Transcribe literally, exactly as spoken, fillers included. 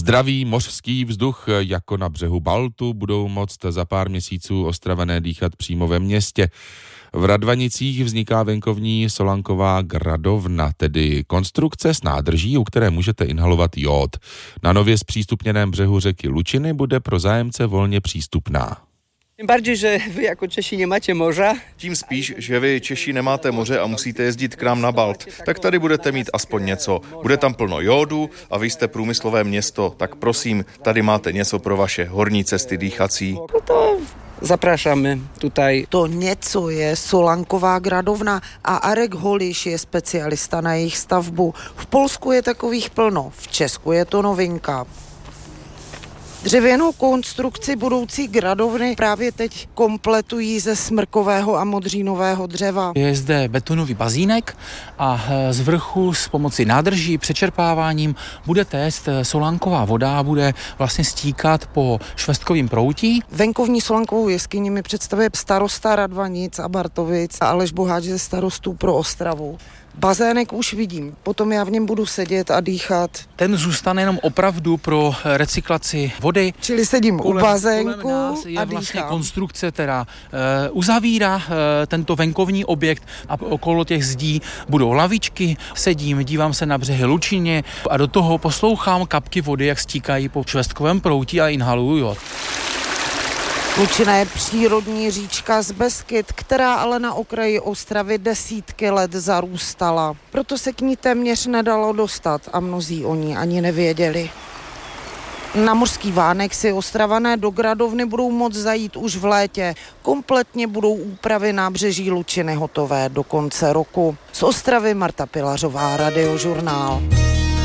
Zdravý mořský vzduch jako na břehu Baltu budou moct za pár měsíců Ostravané dýchat přímo ve městě. V Radvanicích vzniká venkovní solanková gradovna, tedy konstrukce s nádrží, u které můžete inhalovat jód. Na nově zpřístupněném břehu řeky Lučiny bude pro zájemce volně přístupná. Tím bardziej, že vy jako Češi nemáte moře. Tím spíš, že vy Češi nemáte moře a musíte jezdit k nám na Balt, tak tady budete mít aspoň něco. Bude tam plno jódu a vy jste průmyslové město, tak prosím, tady máte něco pro vaše horní cesty dýchací. No to zapraszamy tutaj. To něco je solanková gradovna a Arek Holiš je specialista na jejich stavbu. V Polsku je takových plno, v Česku je to novinka. Dřevěnou konstrukci budoucí gradovny právě teď kompletují ze smrkového a modřínového dřeva. Je zde betonový bazínek a z vrchu s pomocí nádrží přečerpáváním bude téct solánková voda a bude vlastně stíkat po švestkovým proutí. Venkovní solankovou jeskyni mi představuje starosta Radvanic a Bartovic a Aleš Boháč ze starostů pro Ostravu. Bazének už vidím, potom já v něm budu sedět a dýchat. Ten zůstane jenom opravdu pro recyklaci vody. Čili sedím kolem, u bazénku je a vlastně dýchám. Konstrukce, která e, uzavírá e, tento venkovní objekt a okolo těch zdí budou lavičky. Sedím, dívám se na břehy Lučině a do toho poslouchám kapky vody, jak stíkají po švestkovém prouti a inhaluju jód. Lučina je přírodní říčka z Beskyd, která ale na okraji Ostravy desítky let zarůstala. Proto se k ní téměř nedalo dostat a mnozí o ní ani nevěděli. Na mořský vánek si Ostravané do gradovny budou moct zajít už v létě. Kompletně budou úpravy nábřeží Lučiny hotové do konce roku. Z Ostravy Marta Pilařová, Radiožurnál.